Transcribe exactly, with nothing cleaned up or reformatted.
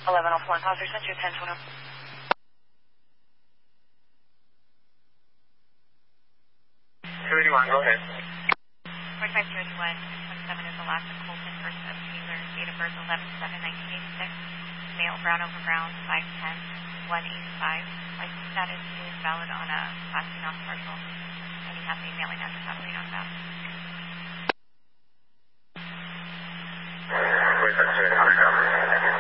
eleven oh four, Hauser, Center, ten twenty. two eighty-one, go ahead. forty-five two eighty-one, twenty-seven is Alaska Colton, first of Taylor, date of birth eleven seven nineteen eighty-six, male, brown over brown, five ten, one eighty-five. License status is valid on a Class C non-commercial, and you have the mailing address out of on that. forty-five two eighty-one,